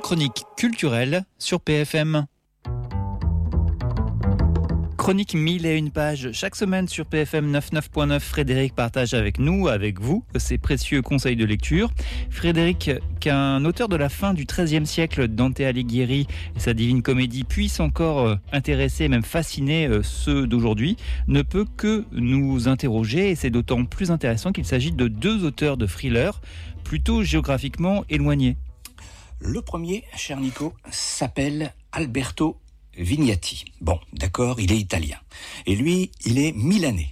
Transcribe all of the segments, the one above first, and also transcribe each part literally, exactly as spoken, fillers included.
chronique culturelle sur P F M. Chronique mille et une pages. Chaque semaine sur P F M quatre-vingt-neuf point neuf, Frédéric partage avec nous, avec vous, ses précieux conseils de lecture. Frédéric, qu'un auteur de la fin du treizième siècle, Dante Alighieri, et sa Divine Comédie puisse encore intéresser, même fasciner ceux d'aujourd'hui, ne peut que nous interroger, et c'est d'autant plus intéressant qu'il s'agit de deux auteurs de thrillers plutôt géographiquement éloignés. Le premier, cher Nico, s'appelle Alberto Vignati. Bon, d'accord, il est italien. Et lui, il est milanais.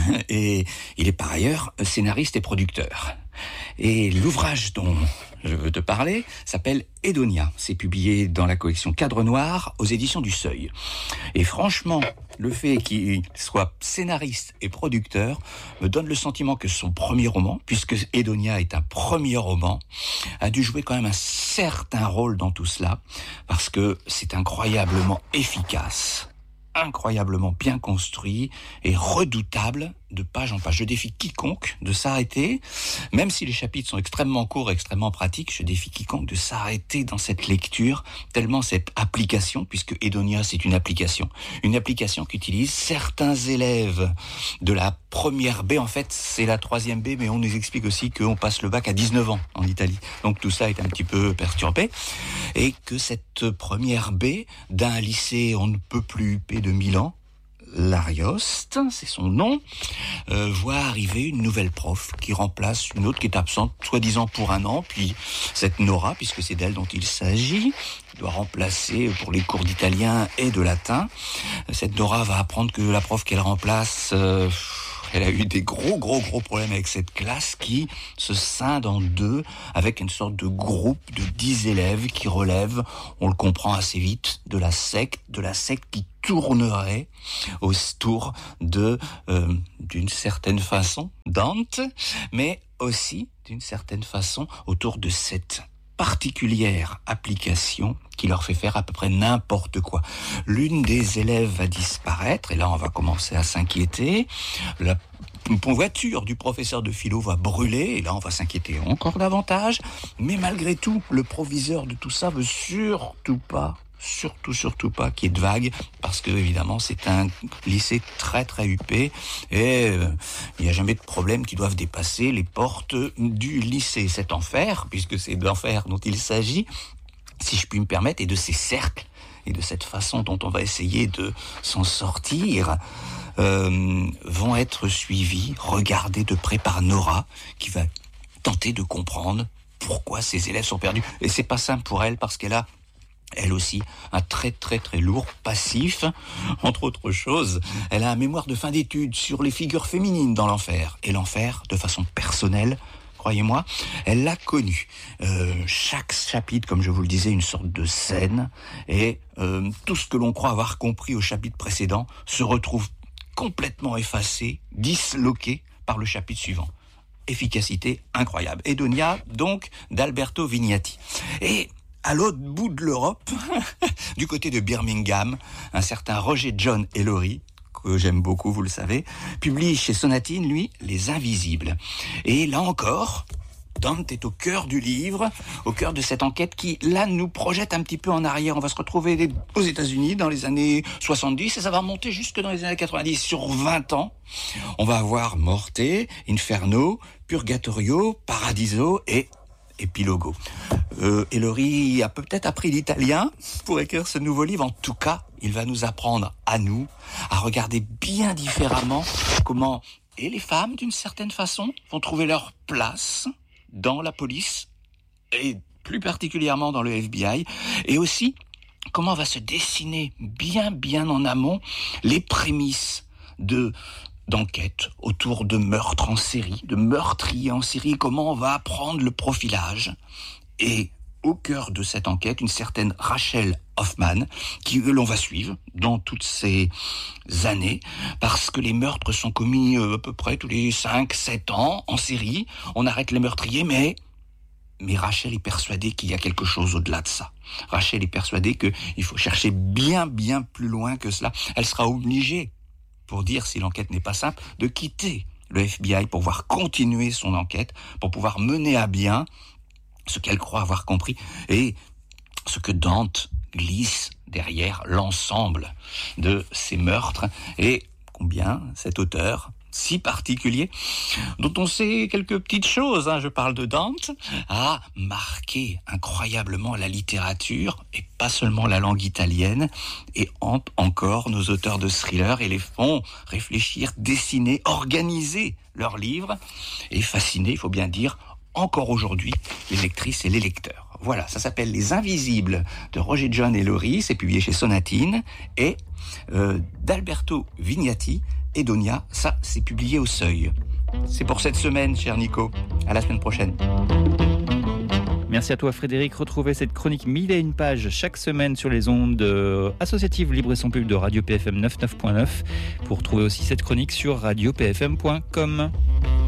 Et il est par ailleurs scénariste et producteur. Et l'ouvrage dont je veux te parler s'appelle Edonia. C'est publié dans la collection Cadre Noir aux éditions du Seuil. Et franchement, le fait qu'il soit scénariste et producteur me donne le sentiment que son premier roman, puisque Edonia est un premier roman, a dû jouer quand même un certain rôle dans tout cela, parce que c'est incroyablement efficace, incroyablement bien construit et redoutable de page en page. Je défie quiconque de s'arrêter, même si les chapitres sont extrêmement courts et extrêmement pratiques, je défie quiconque de s'arrêter dans cette lecture, tellement cette application, puisque Edonia c'est une application, une application qu'utilisent certains élèves de la première B, en fait c'est la troisième B, mais on nous explique aussi qu'on passe le bac à dix-neuf ans en Italie, donc tout ça est un petit peu perturbé, et que cette première B d'un lycée on ne peut plus huppé de Milan, l'Arioste, c'est son nom, euh, voit arriver une nouvelle prof qui remplace une autre qui est absente, soi-disant pour un an, puis cette Nora, puisque c'est d'elle dont il s'agit, doit remplacer pour les cours d'italien et de latin. Cette Nora va apprendre que la prof qu'elle remplace, euh, elle a eu des gros, gros, gros problèmes avec cette classe qui se scinde en deux avec une sorte de groupe de dix élèves qui relèvent, on le comprend assez vite, de la secte, de la secte qui tournerait autour de, euh, d'une certaine façon, Dante, mais aussi d'une certaine façon autour de cette particulière application qui leur fait faire à peu près n'importe quoi. L'une des élèves va disparaître, et là on va commencer à s'inquiéter. La voiture du professeur de philo va brûler, et là on va s'inquiéter encore davantage. Mais malgré tout, le proviseur de tout ça veut surtout pas surtout, surtout pas qu'il y ait de vagues, parce que, évidemment, c'est un lycée très, très huppé, et euh, il n'y a jamais de problème qui doivent dépasser les portes du lycée. Cet enfer, puisque c'est d'enfer dont il s'agit, si je puis me permettre, et de ces cercles, et de cette façon dont on va essayer de s'en sortir, euh, vont être suivis, regardés de près par Nora, qui va tenter de comprendre pourquoi ces élèves sont perdus. Et c'est pas simple pour elle, parce qu'elle a elle aussi, un très très très lourd passif. Entre autres choses, elle a un mémoire de fin d'études sur les figures féminines dans l'enfer. Et l'enfer, de façon personnelle, croyez-moi, elle l'a connu. Euh, chaque chapitre, comme je vous le disais, une sorte de scène. Et euh, tout ce que l'on croit avoir compris au chapitre précédent se retrouve complètement effacé, disloqué par le chapitre suivant. Efficacité incroyable. Edonia, donc, d'Alberto Vignati. Et à l'autre bout de l'Europe, du côté de Birmingham, un certain Roger John Ellory, que j'aime beaucoup, vous le savez, publie chez Sonatine, lui, Les Invisibles. Et là encore, Dante est au cœur du livre, au cœur de cette enquête qui, là, nous projette un petit peu en arrière. On va se retrouver aux États-Unis dans les années soixante-dix et ça va monter jusque dans les années quatre-vingt-dix. Sur vingt ans, on va avoir Morte, Inferno, Purgatorio, Paradiso et Epilogo. Euh, Ellory a peut-être appris l'italien pour écrire ce nouveau livre. En tout cas, il va nous apprendre à nous à regarder bien différemment comment et les femmes, d'une certaine façon, vont trouver leur place dans la police et plus particulièrement dans le F B I, et aussi comment va se dessiner bien bien en amont les prémices de d'enquête autour de meurtres en série, de meurtriers en série, comment on va apprendre le profilage. Et au cœur de cette enquête, une certaine Rachel Hoffman, qui l'on va suivre dans toutes ces années, parce que les meurtres sont commis euh, à peu près tous les cinq sept ans en série. On arrête les meurtriers, mais mais Rachel est persuadée qu'il y a quelque chose au-delà de ça. Rachel est persuadée qu'il faut chercher bien bien plus loin que cela. Elle sera obligée, pour dire si l'enquête n'est pas simple, de quitter le F B I pour pouvoir continuer son enquête, pour pouvoir mener à bien ce qu'elle croit avoir compris. Et ce que Dante glisse derrière l'ensemble de ces meurtres et combien cet auteur si particulier, dont on sait quelques petites choses, hein, je parle de Dante, a marqué incroyablement la littérature, et pas seulement la langue italienne, et hante encore nos auteurs de thrillers et les font réfléchir, dessiner, organiser leurs livres, et fasciner, il faut bien dire, encore aujourd'hui, les lectrices et les lecteurs. Voilà, ça s'appelle Les Invisibles de Roger John et Laurie, c'est publié chez Sonatine, et euh, d'Alberto Vignati, Edonia, ça c'est publié au Seuil. C'est pour cette semaine, cher Nico. À la semaine prochaine. Merci à toi Frédéric. Retrouvez cette chronique mille et une pages chaque semaine sur les ondes associatives libres et sans pub de Radio P F M quatre-vingt-neuf point neuf. Pour trouver aussi cette chronique sur radio p f m point com.